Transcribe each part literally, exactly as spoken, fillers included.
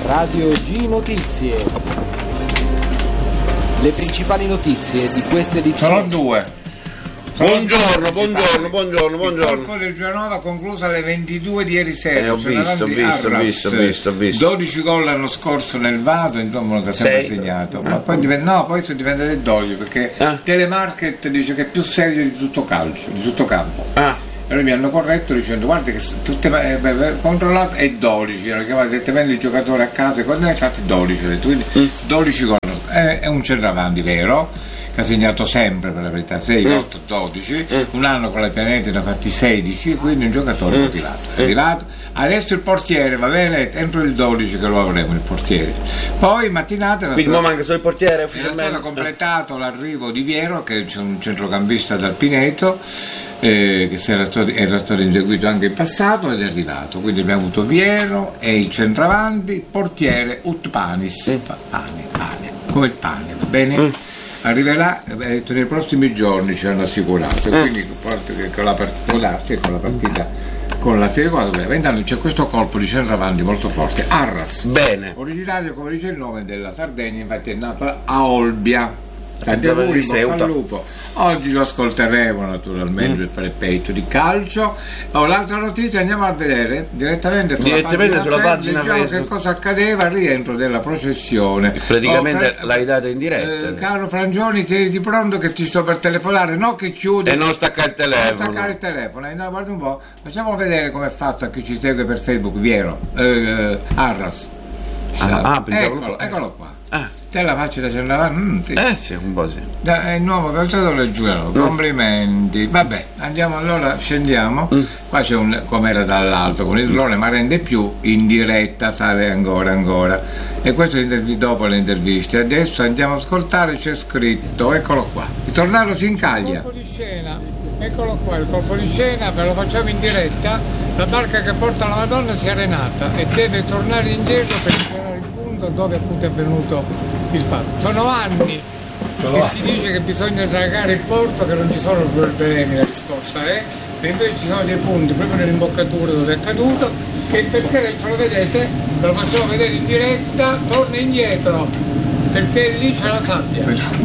Radio G Notizie. Le principali notizie di questa edizione. Sono due. Buongiorno, buongiorno, buongiorno, buongiorno. Il colpo del Genova concluso alle ventidue di ieri sera. Eh, ho visto, ho visto, ho visto, ho visto, ho visto. dodici gol l'anno scorso nel Vado, insomma, uno che ha sempre segnato. Ma poi diventa, no, poi sono diventate dodici perché ah. Telemarket dice che è più serio di tutto calcio, di tutto campo. Ah. E loro mi hanno corretto dicendo guarda che tutte eh, beh, controllate è dodici, hanno chiamato direttamente il giocatore a casa e quando ne hai fatti dodici, quindi mm. dodici gol. È, è un centravanti vero, che ha segnato sempre per la verità sei, mm. otto, dodici, mm. un anno con la Pianeta ne ha fatti sedici, quindi un giocatore mm. motivato. È arrivato. Adesso il portiere, va bene, entro il dodici che lo avremo il portiere. Poi mattinata quindi stata, manca solo il portiere ufficialmente. È stato completato l'arrivo di Viero, che è un centrocampista dal Pineto, eh, che era stato, era stato inseguito anche in passato ed è arrivato. Quindi abbiamo avuto Viero e il centravanti, portiere Utpanis. Mm. Pane, pane, come il pane, va bene? Mm. Arriverà eh, nei prossimi giorni, ci hanno assicurato. Mm. Quindi con la, con la, con la partita con la Serie quattro vent'anni c'è questo colpo di centravanti molto forte. Arras, bene, originario come dice il nome della Sardegna, infatti è nato a Olbia. Tanti auguri, bocca al lupo. Oggi lo ascolteremo naturalmente mm. per fare peito di calcio. Oh, l'altra notizia andiamo a vedere direttamente sulla direttamente pagina, sulla pagina Facebook, Facebook. Che cosa accadeva al rientro della processione. Praticamente oh, fra... l'hai data in diretta. Eh, caro Frangioni, tieniti pronto che ti sto per telefonare, no che chiudi. E non staccare il telefono. Non staccare il telefono. Eh, no, guarda un po'. Facciamo vedere com'è fatto a chi ci segue per Facebook. Viero, eh, Arras. Ah, ah, eccolo, eccolo qua. Ah. Te la faccio da centravanti? Mm, sì. Eh sì, un po' sì. Da, è il nuovo calciatore Giuliano, mm. complimenti. Vabbè, andiamo allora, scendiamo. Mm. Qua c'è un com'era dall'alto con il drone, ma rende più in diretta, sai ancora ancora. E questo è dopo le interviste. Adesso andiamo ad ascoltare, c'è scritto, eccolo qua. Il tornado si incaglia. Il colpo di scena, eccolo qua, il colpo di scena, ve lo facciamo in diretta. La barca che porta la Madonna si è arenata e deve tornare indietro per ritirare il punto dove appunto è avvenuto il fatto. Sono anni sono che anni. Si dice che bisogna dragare il porto, che non ci sono problemi, la risposta è, e invece ci sono dei punti proprio nell'imboccatura dove è accaduto, che il peschereccio lo vedete, ve lo facciamo vedere in diretta, torna indietro perché lì c'è la sabbia.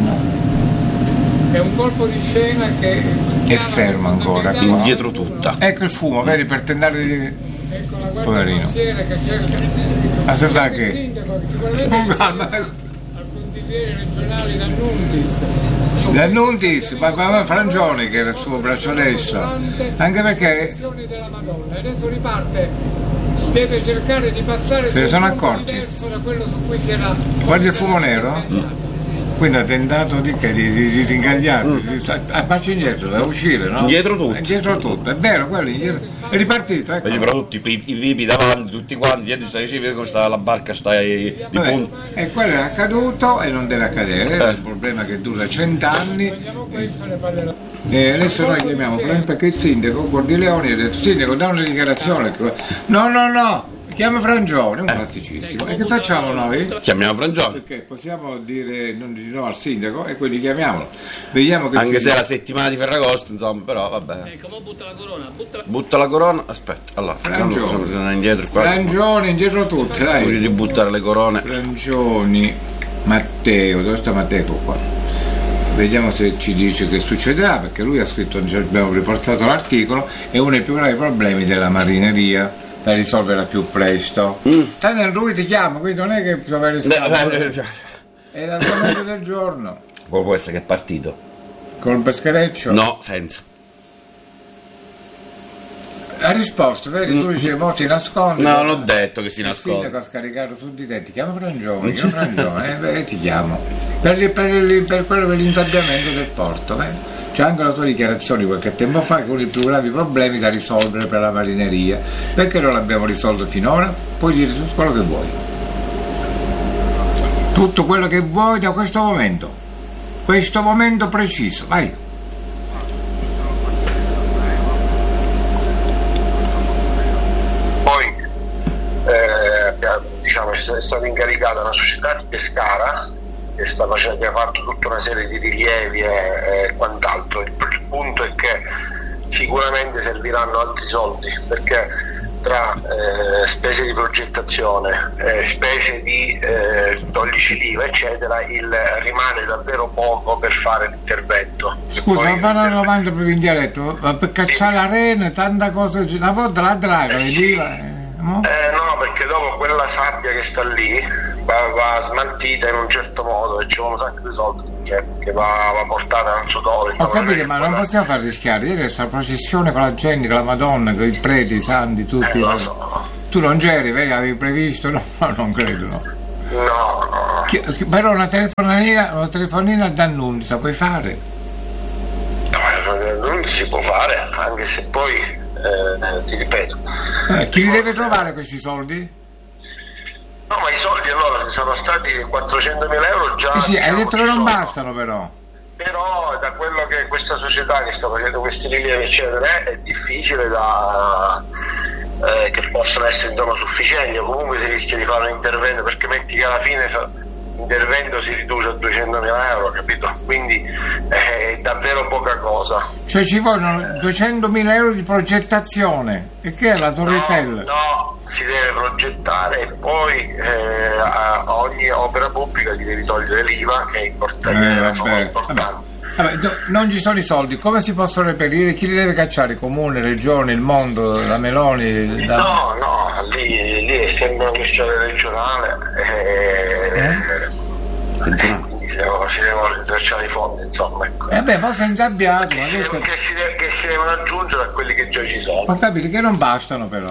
È un colpo di scena che è fermo ancora, indietro tutta. Ecco il fumo, vedi, per tentare di. Ecco la poverino. Che cerca. Ma se sa che. Al consigliere regionale D'Annuntis. D'Annuntis, ma, ma, ma Frangioni che era il suo braccio destro. Anche perché. Della Madonna. Adesso riparte. Deve cercare di passare se ne sono accorti. Diverso da quello su cui si era. Guardi il fumo nero? Mm. Quindi ha tentato di che? Di, di, di disincagliarsi, mm. a marcia indietro, da uscire, no? Indietro tutto. Indietro tutto, è vero, quello indietro. È ripartito, ecco. Vedi però tutti i pipi davanti, tutti quanti, dietro stai vedi come sta la barca, sta di punto. E quello è accaduto e non deve accadere, è un problema che dura cent'anni. E adesso noi chiamiamo perché il sindaco Gordileoni ha detto, sindaco dà una dichiarazione. No, no, no. Chiama Frangioni, un classicissimo. E che facciamo noi? Chiamiamo Frangioni. Perché possiamo dire non di no al sindaco e quindi chiamiamolo. Vediamo che anche ci... se è la settimana di Ferragosto, insomma, però vabbè. Ecco, ma butta la corona, butta la, butta la corona, aspetta, allora, Frangioni. Non indietro qua. Frangioni, indietro tutte, dai. Voglio di buttare le corone. Frangioni, Matteo, dove sta Matteo qua? Vediamo se ci dice che succederà, perché lui ha scritto, abbiamo riportato l'articolo, è uno dei più gravi problemi della marineria. Da risolverla più presto. Mm. Tanto lui ti chiama, quindi non è che piovere scappa. È l'argomento del giorno. Poi può essere che è partito. Col peschereccio? No, senza. Ha risposto, vedi, tu dicevi, mo si nasconde. No, non ho detto che si nasconde. Il sindaco ha scaricato su di te, ti chiama Frangioni, chiama Frangioni, eh, beh, ti chiamo. Per, per, per quello per l'insabbiamento del porto, eh. C'è anche la tua dichiarazione qualche tempo fa che uno dei più gravi problemi da risolvere per la marineria. Perché non l'abbiamo risolto finora? Puoi dire tutto quello che vuoi. Tutto quello che vuoi da questo momento. Questo momento preciso. Vai. Poi eh, diciamo, è stata incaricata una società di Pescara che sta facendo, che ha fatto tutta una serie di rilievi e, e quant'altro. Il, il punto è che sicuramente serviranno altri soldi, perché tra eh, spese di progettazione, eh, spese di eh, tollici l'I V A eccetera, il rimane davvero poco per fare l'intervento. Scusa, ma fanno una domanda proprio in dialetto, ma per cacciare la rene, tanta cosa, una volta la draga, eh, le sì. diva, eh, no? Eh, no, perché dopo quella sabbia che sta lì va, va smaltita in un certo modo e ci vuole un sacco di soldi, cioè, che va, va portata non so dove. Ho capito, ma non quella... possiamo far rischiare, ieri questa processione con la gente, con la Madonna, con i preti, i santi, tutti. Eh, lo so. Tu non c'eri, vedi, avevi previsto? No, no, non credo, no. No, no. Chi, chi, però una telefonina, una telefonina d'annunzio puoi fare? No, non si può fare, anche se poi, eh, ti ripeto. Eh, chi li deve trovare questi soldi? No, ma i soldi allora se sono stati quattrocentomila euro già. Eh sì, hai diciamo, detto che ci non sono. bastano però. Però da quello che questa società che sta facendo questi rilievi eccetera è difficile da eh, che possano essere intorno sufficienti, o comunque si rischia di fare un intervento, perché metti che alla fine l'intervento si riduce a duecentomila euro, capito? Quindi è davvero poca cosa. Cioè ci vogliono duecentomila euro di progettazione, e che è la Torre No, Eiffel? no, si deve progettare e poi eh, a ogni opera pubblica gli devi togliere l'I V A, che è importante. Eh, è una vabbè, importante. vabbè. Vabbè, no, non ci sono i soldi, come si possono reperire? Chi li deve cacciare? Il comune, regione, il mondo, la Meloni? Da... No, no, lì, lì è sempre una questione regionale e, Eh? quindi si devono, si devono rintracciare i fondi, insomma, ecco. Eh beh, ma sei ingabbiato, che, ma si, detto... che, si, che si devono aggiungere a quelli che già ci sono. Ho capito che non bastano però.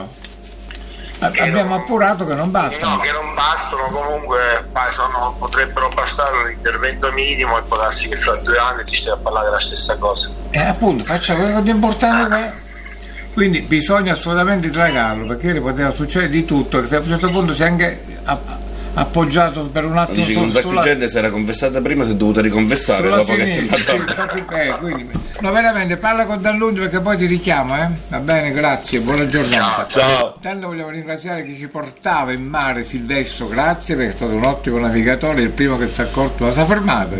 Che Abbiamo non- appurato che non bastano. No, che non bastano, comunque ma sono, potrebbero bastare un intervento minimo e può darsi che fra due anni ti stai a parlare della stessa cosa. E appunto, facciamo quello di importante che è. Quindi bisogna assolutamente tragarlo, perché ieri poteva succedere di tutto, che se a un certo punto si è anche app- appoggiato per un attimo Dici che un sacco di gente si era confessata prima, si è dovuta riconfessare sulla dopo che ti sinistra, sì, infatti, eh, quindi, no, veramente parla con D'Annunzio perché poi ti richiamo, eh? Va bene, grazie, buona giornata. Ciao. Intanto vogliamo ringraziare chi ci portava in mare, Silvestro, grazie, perché è stato un ottimo navigatore, il primo che si è accorto, ma si è fermato.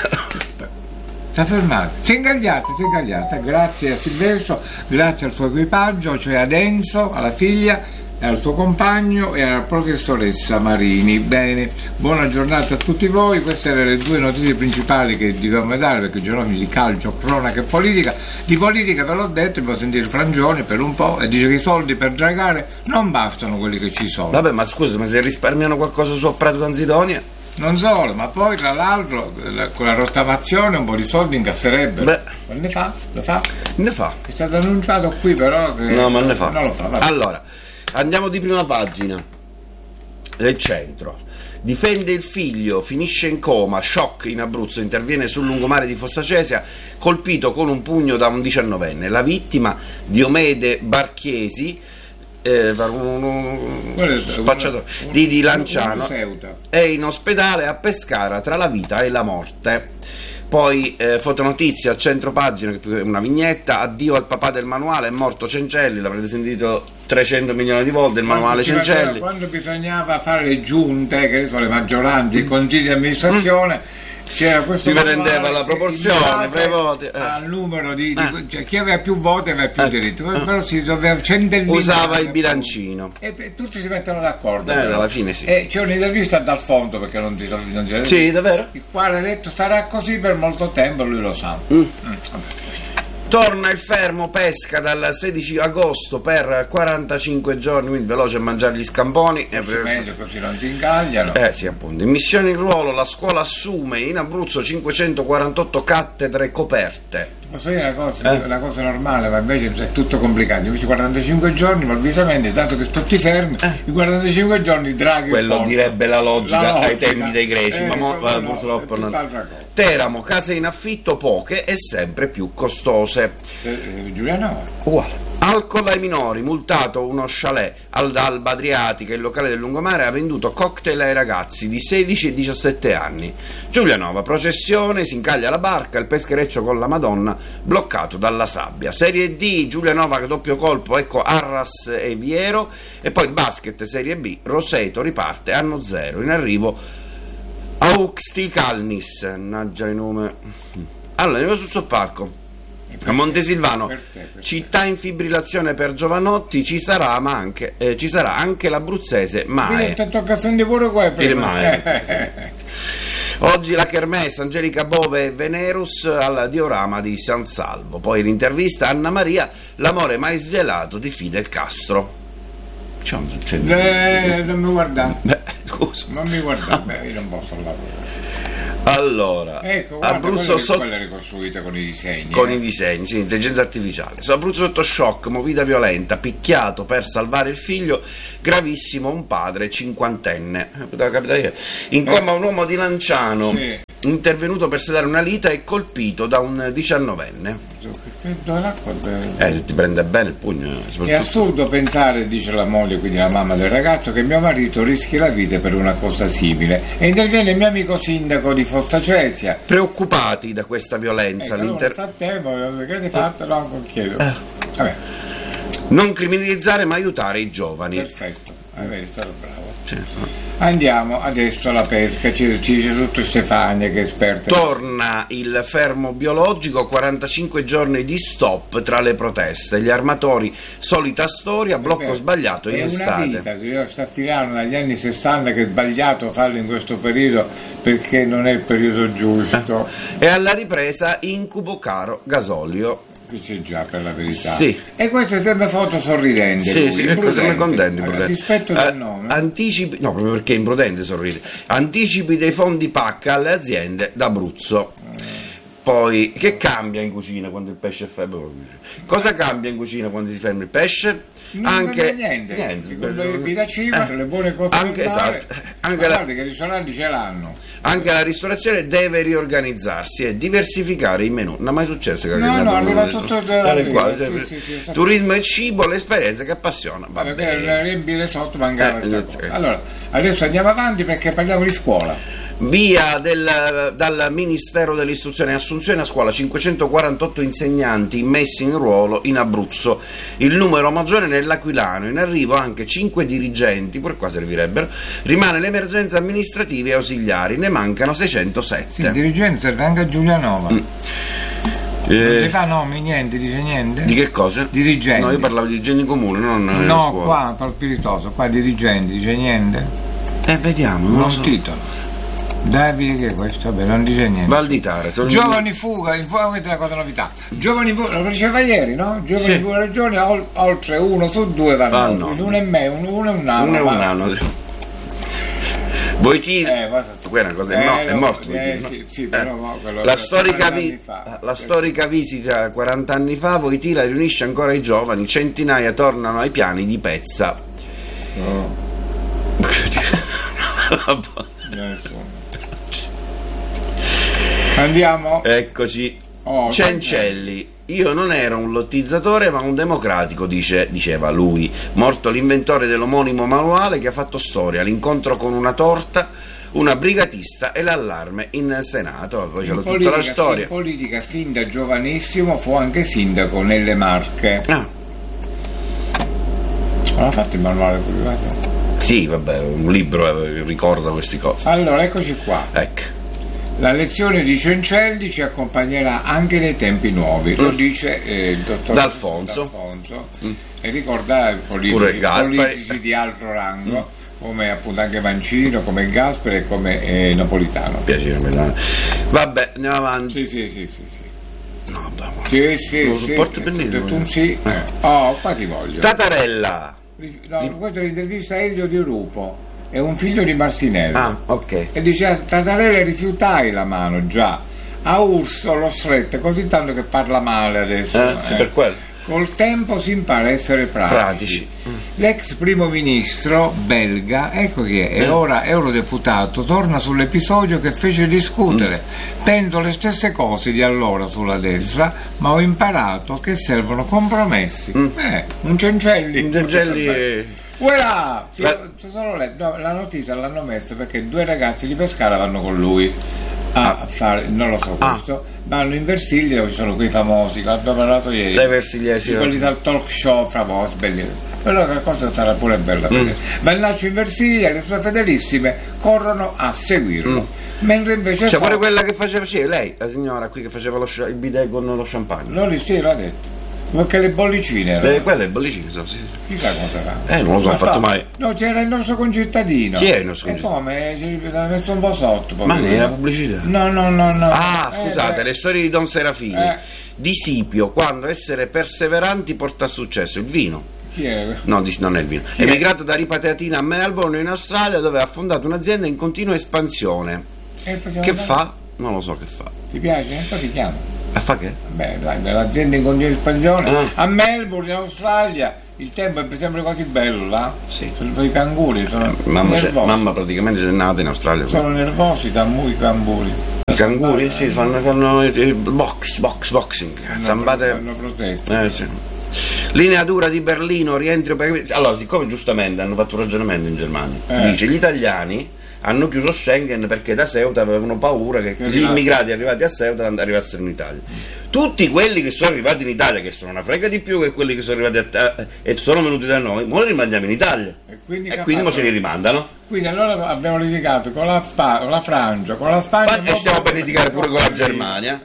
Si è fermato, si è ingagliata, si è ingagliata. Grazie a Silvestro, grazie al suo equipaggio, cioè ad Enzo, alla figlia, al suo compagno e alla professoressa Marini. Bene, buona giornata a tutti voi. Queste erano le due notizie principali che dovevamo dare, perché giorni di calcio, cronaca e politica. Di politica ve l'ho detto, devo sentire Frangioni per un po' e dice che i soldi per dragare non bastano, quelli che ci sono. Vabbè, ma scusa, ma se risparmiano qualcosa su Prato d'Anzidonia? Non solo, ma poi tra l'altro la- con la rottamazione un po' di soldi incasserebbero. Beh. Ma ne fa? Lo fa? Ne fa. È stato annunciato qui però che... No, ma ne fa. Non lo fa, vabbè. Allora, andiamo di prima pagina. Del centro. Difende il figlio, finisce in coma, shock in Abruzzo, interviene sul lungomare di Fossacesia, colpito con un pugno da un diciannovenne. La vittima, Diomede Barchiesi, eh, un, un, Quello è- spacciatore un- di, di un- Lanciano, un Ceuta. è in ospedale a Pescara tra la vita e la morte. Poi eh, fotonotizia a centro pagina, una vignetta: addio al papà del manuale, è morto Cencelli, l'avrete sentito trecento milioni di volte il manuale Quando ci faceva- Cencelli. Quando bisognava fare le giunte, che ne so, le maggioranze, i consigli di amministrazione, c'era questo Si manuale prendeva la che proporzione in base fra i voti, eh. al numero di, di- Eh. cioè, chi aveva più voti aveva più Eh. diritti, però si doveva centellinare. Usava il bilancino. E e tutti si mettono d'accordo. Eh, però. alla fine sì. E c'è un'intervista ad Alfonso, perché non si, non si Sì, davvero? il quale ha detto starà così per molto tempo, lui lo sa. Mm. Mm, vabbè. Torna il fermo pesca dal sedici agosto per quarantacinque giorni, quindi veloce a mangiare gli scamponi. Eh, Forse meglio, così non si ingagliano. Eh sì, appunto. In missione in ruolo la scuola assume in Abruzzo cinquecentoquarantotto cattedre coperte. Posso dire una cosa, Eh? una cosa normale, ma invece è tutto complicato. Invece quarantacinque giorni, improvvisamente, tanto che sto tutti fermi, i quarantacinque giorni i draghi. Eh. Quello portano. direbbe la logica, La ai logica. tempi dei greci, Eh, ma mo, quello eh, no, purtroppo è non. tutt'altra cosa. Teramo, case in affitto poche e sempre più costose. Eh, Giuliano? Uguale. Alcol ai minori, multato uno chalet all'Alba Adriatica, il locale del lungomare ha venduto cocktail ai ragazzi di sedici e diciassette anni. Giulianova, processione, si incaglia la barca, il peschereccio con la Madonna bloccato dalla sabbia. Serie D, Giulianova doppio colpo, ecco Arras e Viero, e poi il basket Serie B, Roseto riparte anno zero, in arrivo Auxti Calnis, mannaggia il nome. Allora, andiamo sul Soppalco. A Montesilvano, Per te, per te. città in fibrillazione per Giovanotti, ci sarà, ma anche, eh, ci sarà anche l'abruzzese Mae. Quindi tocca sentire pure qua Dire prima. Mae. Oggi la Kermesse, Angelica Bove e Venerus al diorama di San Salvo. Poi l'intervista Anna Maria, l'amore mai svelato di Fidel Castro. Cioè, non succede. Eh, non mi guardare. Beh, scusa. Non mi guardare, beh, io non posso lavorare. Allora, Ecco, guarda, Abruzzo quella, sotto. quella è ricostruita con i disegni. Con eh. i disegni, sì, intelligenza artificiale. Su Abruzzo sotto shock, movida violenta, picchiato per salvare il figlio, gravissimo un padre cinquantenne. Eh, poteva capitare ieri. In coma un uomo di Lanciano, Sì. intervenuto per sedare una lita e colpito da un diciannovenne. Dove l'acqua? Eh, ti prende bene il pugno. È soprattutto- assurdo pensare, dice la moglie, quindi la mamma del ragazzo, che mio marito rischi la vita per una cosa simile. E interviene il mio amico sindaco di Fossa Cesia. Preoccupati da questa violenza, Ecco, allora, nel l'inter- frattempo, che hai fatto? No, non chiedo. Eh. Vabbè, non criminalizzare ma aiutare i giovani. perfetto. Vabbè, è stato bravo. Sì. Andiamo adesso alla pesca, ci, ci dice tutto Stefania che è esperta. Torna il fermo biologico, quarantacinque giorni di stop tra le proteste. Gli armatori, solita storia, blocco Perché sbagliato in è una estate. vita che sta tirando dagli anni sessanta, che è sbagliato farlo in questo periodo perché non è il periodo giusto. E alla ripresa incubo caro gasolio. Qui c'è già, per la verità. Sì. E questa è sempre foto sorridente. Sì, lui, sì, ecco, imprudente. siamo contenti. Allora, imprudenti. rispetto Eh, del nome. anticipi, no, proprio perché è imprudente sorride. Anticipi dei fondi P A C alle aziende d'Abruzzo. Poi, che cambia in cucina quando il pesce è fermo? Cosa cambia in cucina quando si ferma il pesce? Non anche cambia niente, niente. con le biracima, Eh, le buone cose anche, del mare. esatto. Ma Anche, la, guarda che i ristoranti ce l'hanno. anche la ristorazione deve riorganizzarsi e diversificare i menù. Non è mai successo che No, arriva no, uno arriva di- tutto da- tale da- quale, sì, sempre. sì, sì, esatto. Turismo e cibo, l'esperienza che appassiona. Va Vabbè, bene. per riempire sotto mancava Eh, questa eh, cosa. eh. Allora, adesso andiamo avanti perché parliamo di scuola. Via del, dal Ministero dell'Istruzione, assunzione a scuola, cinquecentoquarantotto insegnanti messi in ruolo in Abruzzo, il numero maggiore nell'Aquilano, in arrivo anche cinque dirigenti, pure qua servirebbero, rimane l'emergenza amministrativa e ausiliari, ne mancano seicentosette. Sì, il dirigente serve anche a Giulianova. Non Eh, ti fa nomi, niente, dice niente? di che cosa? Dirigenti. No, io parlavo di dirigenti comuni, non nella No, scuola. qua, per spiritoso, qua dirigenti, dice niente. Eh, vediamo, non lo Non so. titolo. Davide, che è questo? Vabbè, non dice niente. Valditare. sono- Giovani fuga, in fuga, questa è una cosa novità. Giovani fuga, lo diceva ieri, no? Giovani Sì. fuga regioni, ol- oltre uno su due vanno. Vanno. Quindi uno e me, uno, uno e un anno. Uno e un va. anno. sì. Voitila, Eh, va- quella è una cosa, è, Eh, mo- è lo- morto. eh, Voitila, no? sì, sì, però mo- quello- la, quello storica quaranta vi- anni fa. la storica visita quaranta anni fa, Voitila riunisce ancora i giovani, centinaia tornano ai piani di Pezza. Oh, nessuno. Andiamo. Eccoci. Oh, Cencelli, io non ero un lottizzatore ma un democratico, dice, diceva lui, morto l'inventore dell'omonimo manuale che ha fatto storia, l'incontro con una torta, una brigatista e l'allarme in Senato, poi c'è In tutta politica, la storia. in politica fin da giovanissimo fu anche sindaco nelle Marche. Ah, Non ha fatto il manuale privato? sì, vabbè, un libro eh, ricorda queste cose. Allora, eccoci qua. Ecco. La lezione di Cencelli ci accompagnerà anche nei tempi nuovi, lo dice eh, il dottor D'Alfonso. D'Alfonso, e ricorda i Pure politici, Gaspari. politici di altro rango, come appunto anche Mancino, come Gaspari e come eh, Napolitano. Piacere, me. Vabbè, andiamo avanti. Sì, sì, sì, sì, sì. No, bravo. Sì, sì, Non lo sì, sopporto sì, per niente. tu un sì. eh. Oh, qua ti voglio. Tatarella. No, questa è l'intervista a Elio Di Rupo, è un figlio di Marsinello. Ah, ok. E dice a Tatarella rifiutai la mano già, a Urso l'ho stretta, così tanto che parla male adesso. Eh, sì, per quello. Col tempo si impara a essere pratici. Pratici. L'ex primo ministro belga, ecco chi è, e ora eurodeputato, torna sull'episodio che fece discutere. Penso le stesse cose di allora sulla destra, ma ho imparato che servono compromessi. Eh, un Cencelli. Un Cencelli è- Voilà! Sì, La- solo letto, no, la notizia l'hanno messa perché due ragazzi di Pescara vanno con lui a fare, non lo so Ah. questo, vanno in Versiglia dove ci sono quei famosi, che abbiamo parlato ieri. Le Versigliesi. Quelli dal talk show famosi, belli. Però che cosa sarà pure bella Mm. vedere. Bellaccio in Versilia, le sue fedelissime corrono a seguirlo. Mm. Mentre invece Cioè, so- pure quella che faceva, sì, lei, la signora qui che faceva lo scia- il bidet con lo champagne. Lori sì, l'ha detto. Perché le bollicine erano. Le, quelle bollicine sono, sì. Chissà cosa era. Eh, non lo so, Ma ho fatto sta- mai. No, c'era il nostro concittadino. Chi è il nostro E come? Ci l'ha messo un po' sotto. Ma poverino. nella pubblicità? No, no, no, no. Ah, Eh, scusate, beh. le storie di Don Serafini. Eh. Di Sipio, quando essere perseveranti porta a successo. Il vino. Chi è? No, di- non è il vino. Chi è? Emigrato da Ripateatina a Melbourne, in Australia, dove ha fondato un'azienda in continua espansione. Eh, possiamo Che andare? fa? Non lo so che fa. Ti piace? Poi ti chiamo. A fa che? Beh, dai, nell'azienda in continua espansione. Ah. A Melbourne, in Australia, il tempo è sempre così bello là. Sì. Sono i canguri, sono Mamma, c'è- nervosi. mamma praticamente è nata in Australia. Sono nervosi da i canguri. I canguri? Sì, fanno, fanno il il box, box, boxing. Zambate. Hanno protetto. Eh, sì. Linea dura di Berlino, rientro per... Allora, siccome giustamente hanno fatto un ragionamento in Germania, Eh. dice gli italiani hanno chiuso Schengen perché da Ceuta avevano paura che Che gli arrivasse. immigrati arrivati a Ceuta and- arrivassero in Italia. Tutti quelli che sono arrivati in Italia, che sono una frega di più che quelli che sono arrivati a, eh, e sono venuti da noi, ora li rimandiamo in Italia. E quindi, E che ha quindi mo fatto? ce li rimandano. Quindi allora abbiamo litigato con la, Spa- con la Francia, con la Spagna E stiamo per litigare pure con la Germania,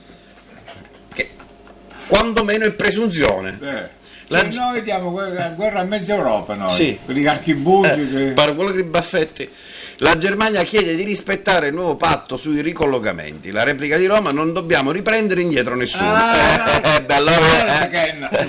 che quantomeno è presunzione. Eh. La Cioè, G- noi diamo guerra, guerra a mezza Europa, noi. Sì. Quelli archibugi. Eh, che- pare quello che i baffetti. La Germania chiede di rispettare il nuovo patto sui ricollocamenti. La replica di Roma: non dobbiamo riprendere indietro nessuno. Ah, Eh, eh, beh, allora, eh, che no.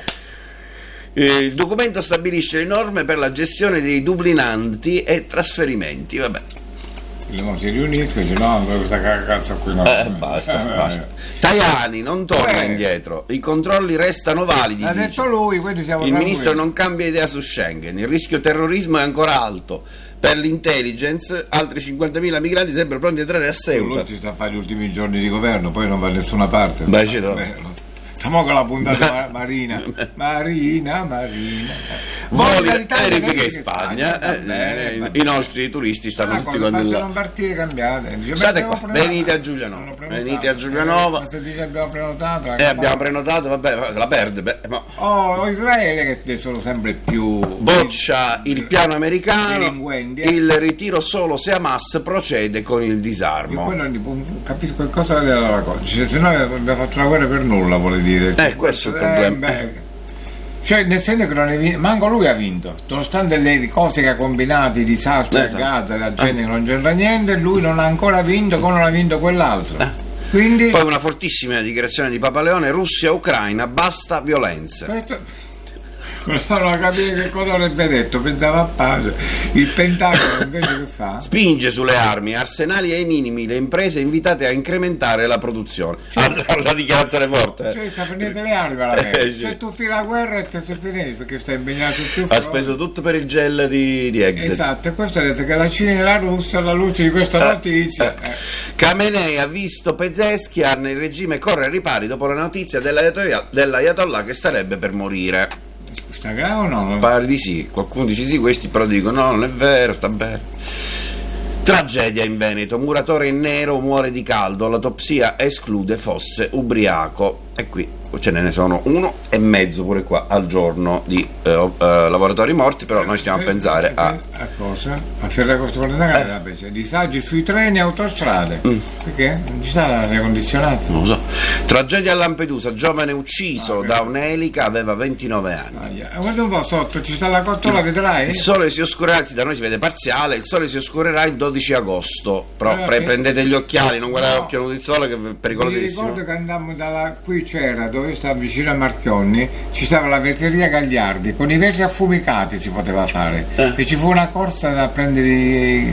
eh. Il documento stabilisce le norme per la gestione dei dublinanti e trasferimenti. Vabbè, Il mo si riuniscono e dice no, questa cazzo qui no. eh, basta, Eh, basta. Tajani non torna Eh. indietro. I controlli restano validi. L'ha dice. detto lui, quindi siamo Il tranquilli. ministro non cambia idea su Schengen. Il rischio terrorismo è ancora alto. Per l'intelligence, altri cinquantamila migranti sembrano pronti a entrare a Ceuta. Lui ci sta a fare gli ultimi giorni di governo, poi non va da nessuna parte. Beh, ci do. Stiamo con la puntata ma- Marina. Marina, Marina. Voli dall'Italia, verifiche in verifiche Spagna, va eh, bene, eh, va i bene. nostri turisti stanno Una tutti cosa, quanti basta là. non partire cambiate. Dice, State abbiamo qua, prenotato. venite a Giulianova, Non ho prenotato. venite a Giulianova. Ma se dice abbiamo prenotato, E abbiamo prenotato, vabbè, la perde. Beh, ma Oh, Israele che sono sempre più boccia il piano americano, Delinquenti, eh. il ritiro solo se Hamas procede con il Io disarmo. poi non capisco qualcosa della cosa. Cioè, se noi abbiamo fatto la guerra per nulla, vuole dire. Eh, questo è il problema. beh, cioè, nel senso che non è vinto, manco lui ha vinto, nonostante le cose che ha combinato, i disastri Esatto. a Gaza, la gente che non c'entra niente, lui non ha ancora vinto come non ha vinto quell'altro. Eh. Quindi Poi una fortissima dichiarazione di Papa Leone: Russia-Ucraina, basta violenze. questo non a capire che cosa avrebbe detto, pensava a pace. Il Pentagono invece che fa? Spinge sulle armi, arsenali ai minimi, le imprese invitate a incrementare la produzione. Ah, la dichiarazione forte. eh. Cioè, sta prendete le armi alla Eh, mente. sì. Se tu fai la guerra e te sei finito perché stai impegnato su più Ha fronti. speso tutto per il gel di, di Exit. Esatto, e questo ha detto che la Cina e la Russia, alla luce di questa notizia, Eh. eh, Khamenei ha visto Pezeshkian, il regime corre ai ripari dopo la notizia dell'ayatollah, dell'ayatollah che starebbe per morire. sta grave o no? Pare di sì, qualcuno dice sì, questi però dicono no, non è vero, sta bene. Tragedia in Veneto, muratore in nero muore di caldo, l'autopsia esclude fosse ubriaco. E qui ce ne sono uno e mezzo pure qua al giorno di eh, eh, lavoratori morti, però noi stiamo a pensare a... a cosa? A Ferragosto Portogallo, eh. Cioè, disagi sui treni e autostrade. Mm. Perché? Non ci sta l'aria condizionata. Non lo so. Tragedia a Lampedusa, giovane ucciso Ah, da un'elica, aveva ventinove anni. Ah, yeah. Guarda un po' sotto, ci sta la cottola, vedrai? Il sole si oscurerà, sì, da noi si vede parziale, il sole si oscurerà il dodici agosto. Però Allora, pre- che- prendete gli occhiali, non guardate No. l'occhio nudo di sole che è Mi pericolosissimo. ricordo che andammo dalla qui c'era dove sta vicino a Marchionni, ci stava la vetreria Gagliardi, con i vetri affumicati si poteva fare Eh. e ci fu una corsa da prendere i...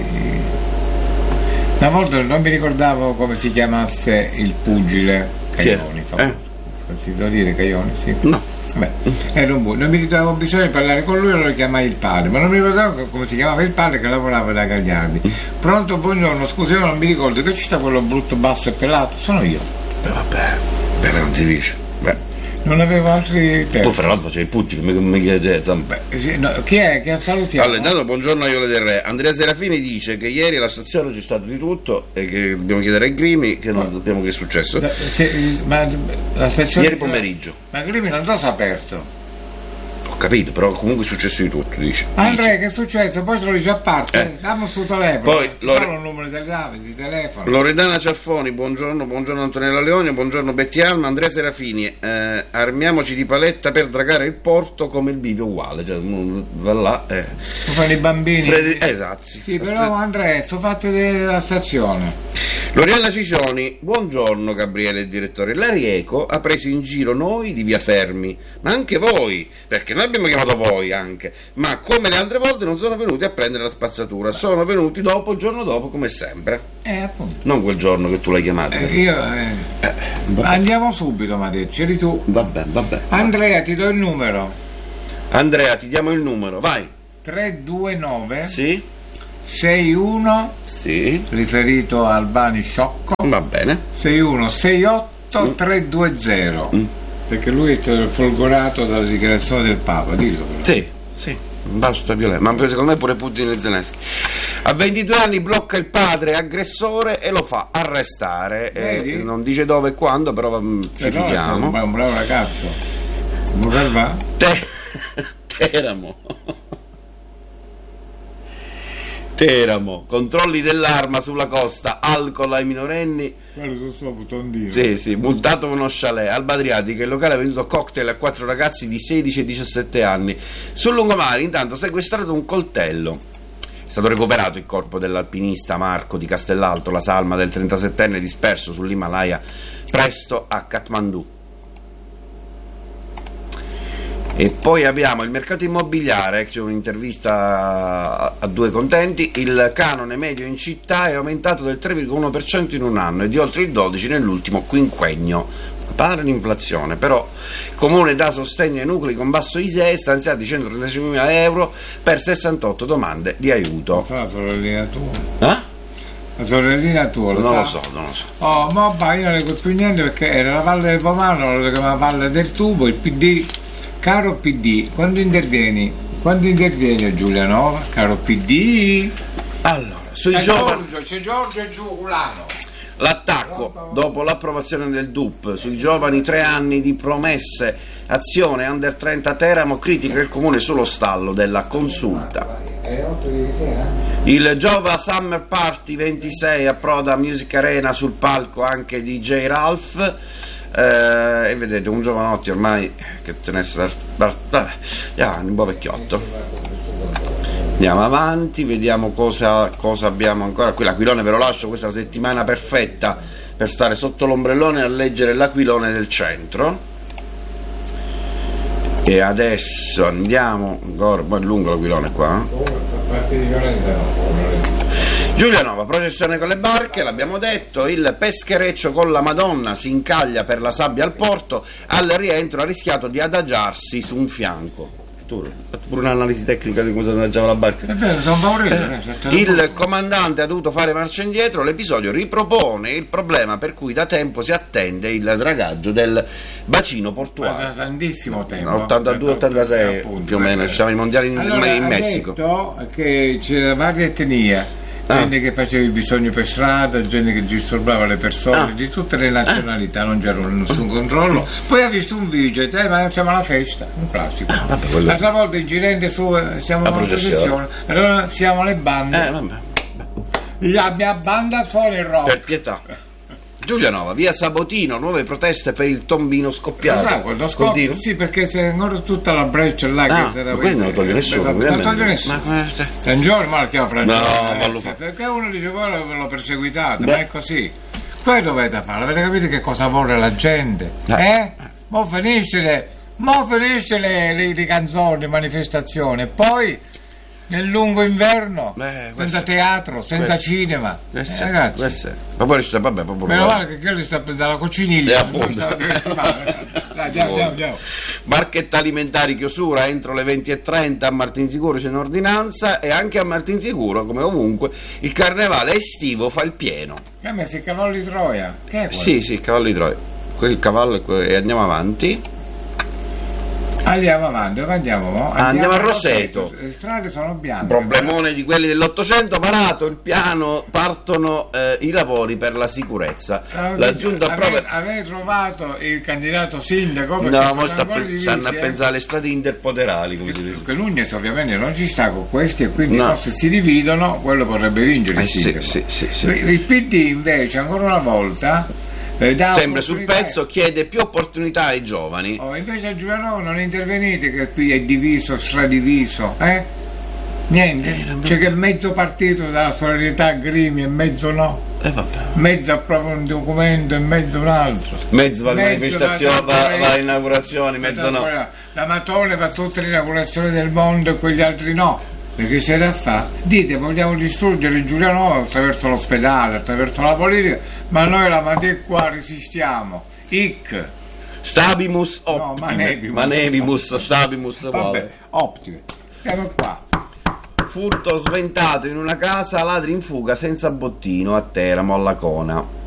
una volta non mi ricordavo come si chiamasse il pugile Caioni, Chi è? famoso. Si può dire Caioni, sì. No. Beh, era un bu- non mi ricordavo bisogno di parlare con lui, allora lo chiamai il padre, ma non mi ricordavo come si chiamava il padre che lavorava da Gagliardi. Pronto, buongiorno, scusi, io non mi ricordo che ci sta quello brutto basso e pelato, sono io. Beh, vabbè, beh, non si dice. Beh, Non avevo altri tu termini. fra l'altro facevi i pugili, mi, mi chiede zampe. Beh, sì, no, chi è? Che salutiamo? Allora, intanto buongiorno a Iole del Re. Andrea Serafini dice che ieri alla stazione c'è stato di tutto e che dobbiamo chiedere ai Grimi che non sappiamo che è successo. Da- se- ma la stazione Ieri pomeriggio. Ma Grimi non so se è aperto. Ho capito, però comunque è successo di tutto, dice. Andrea, che è successo? Poi se lo dice a parte, Eh. dammi sul telefono. Poi, Lore- un numero di, di telefono. Loredana Ciaffoni, buongiorno, buongiorno Antonella Leone, buongiorno Betty Alma, Andrea Serafini, eh, armiamoci di paletta per dragare il porto come il bivio uguale, cioè, va là, eh. Fanno i bambini. Fred- esatto, sì. Sì, però Andrea, sono fatte della stazione. Loriana Cicioni, buongiorno Gabriele il direttore. La Rieco ha preso in giro noi di Via Fermi, ma anche voi, perché noi abbiamo chiamato voi anche, ma come le altre volte non sono venuti a prendere la spazzatura, sono venuti dopo, il giorno dopo, come sempre. Eh, appunto. Non quel giorno che tu l'hai chiamato. Eh, io, eh, Eh, vabbè. andiamo subito, ma detto, c'eri tu. Vabbè, vabbè. Andrea, ti do il numero. Andrea, ti diamo il numero, vai. tre due nove Sì? sei uno, Sì. riferito al Bani Sciocco, Va bene. sei uno sei otto tre due zero. Mm. Perché lui è folgorato dalla dichiarazione del Papa, dillo però. Sì, sì. Basta violenza, ma secondo me pure Putin e Zelensky. A ventidue anni blocca il padre aggressore e lo fa arrestare. Vedi? Eh, non dice dove e quando, però mm, ci Eh, no, fidiamo. è un bravo ragazzo. Non va? Te- Teramo. Teramo, controlli dell'arma sulla costa, alcol ai minorenni. Quello sul suo butondino. Sì, sì, multato uno chalet. Alba Adriatica, il locale ha venduto cocktail a quattro ragazzi di sedici e diciassette anni. Sul lungomare, intanto, sequestrato un coltello. È stato recuperato il corpo dell'alpinista Marco di Castellalto, la salma del trentasettenne disperso sull'Himalaya presto a Kathmandu. E poi abbiamo il mercato immobiliare, c'è un'intervista a, a due contenti. Il canone medio in città è aumentato del tre virgola uno per cento in un anno e di oltre il dodici per cento nell'ultimo quinquennio. Pare l'inflazione, però il comune dà sostegno ai nuclei con basso I S E E, stanziati centotrentacinquemila euro per sessantotto domande di aiuto. Fa la sorellina tua. Eh? La sorellina tua lo Non sa? lo so, non lo so. Oh, ma va, io non leggo più niente perché era la Valle del Pomano, lo chiamava Valle del Tubo, il P D. Caro P D, quando intervieni? Quando intervieni Giulianova? Caro P D? Allora, sui C'è giovani, Giorgio, c'è Giorgio e Giulano. l'attacco dopo l'approvazione del D U P sui giovani, tre anni di promesse, azione under trenta Teramo, critica il comune sullo stallo della consulta. Il Giova Summer Party ventisei approda a Music Arena, sul palco anche D J Ralph. Eh, e vedete un giovanotti ormai che tenesse da un po' vecchiotto. Andiamo avanti, vediamo cosa, cosa abbiamo ancora qui. L'Aquilone ve lo lascio, questa è la settimana perfetta per stare sotto l'ombrellone a leggere l'Aquilone del centro. E adesso andiamo ancora, poi è lungo l'Aquilone qua, eh? Giulianova, processione con le barche, l'abbiamo detto. Il peschereccio con la Madonna si incaglia per la sabbia al porto, al rientro ha rischiato di adagiarsi su un fianco. Tu hai fatto pure un'analisi tecnica di come si adagiava la barca. È vero, sono favorevole. Eh, Il comandante ha dovuto fare marcia indietro, l'episodio ripropone il problema per cui da tempo si attende il dragaggio del bacino portuale. Tantissimo tempo. ottantadue ottantasei Appunto, più o meno, ci stavano i mondiali in, allora, in ha Messico. detto che c'era varie etnie. Ah. Gente che faceva il bisogno per strada, gente che disturbava le persone, Ah. di tutte le nazionalità, non c'era nessun controllo. Poi ha visto un video, eh, ma siamo alla festa, un classico. Ah, vabbè, quello- L'altra volta il girente su, eh, siamo La alla processione. processione, allora siamo alle bande. Eh, vabbè. La mia banda suona il rock. Per pietà. Giulianova, via Sabotino, nuove proteste per il tombino scoppiato. Lo sa, quello Col scoppio, dito? sì, perché c'è ancora tutta la breccia là Ah, che si era ma quello non lo toglie nessuno, non lo ovviamente. toglie nessuno. Ma come- Frangione, ma lo chiama Frangione, No, eh, ma lo sì, fa. perché uno dice poi l'ho, l'ho perseguitato, Beh. ma è così. Poi dovete fare, avete capito che cosa vuole la gente? Eh. Eh? Mo finisce le, mo finisce le, le, le canzoni, le manifestazioni, e poi nel lungo inverno, Beh, senza questo- teatro, senza questo- cinema. Eh, Eh, sì, ragazzi, questo è. Ma poi sta, vabbè, proprio meno male che quello sta dalla cocciniglia, Eh, non appunto. sta divertimando. Dai, andiamo, andiamo, andiamo. Barchetta alimentari chiusura entro le venti e trenta, a Martinsicuro c'è un'ordinanza e anche a Martinsicuro, come ovunque, il carnevale estivo fa il pieno. Che ha messo il cavallo di Troia? Che è quello? Sì, sì, il cavallo di Troia. Quel cavallo è que- e andiamo avanti. Andiamo avanti, dove andiamo? Mo? Andiamo, andiamo a Roseto. Le strade sono bianche. Problemone di quelli dell'Ottocento, varato il piano, partono eh, i lavori per la sicurezza. Allora, la giunta approva. Avete trovato il candidato sindaco? No, molto a pe- stanno a eh? pensare alle strade interpoderali. Come si dice. Che Nunez ovviamente non ci sta con questi e quindi no. Se si dividono quello potrebbe vincere il eh, sindaco. Sì, sì, sì, sì. Il P D invece ancora una volta Eh, sempre sul pezzo, chiede più opportunità ai giovani. Oh, invece a Giuliano non intervenite che qui è diviso, stradiviso, eh? Niente, eh, c'è che mezzo partito dalla solidarietà Grimi e mezzo no. Eh, vabbè. Mezzo approva un documento e mezzo un altro. Mezzo va alla manifestazione, va alle inaugurazioni, mezzo no. La Matone va a tutte le inaugurazioni del mondo e quegli altri no. Perché c'è da fare? Dite, vogliamo distruggere Giuliano attraverso l'ospedale, attraverso la politica, ma noi la Matè qua resistiamo. Ic. Stabimus optime. No, manebimus. Manebimus, stabimus. Vabbè, optime. Siamo qua. Furto sventato in una casa, ladri in fuga senza bottino a Teramo alla Cona.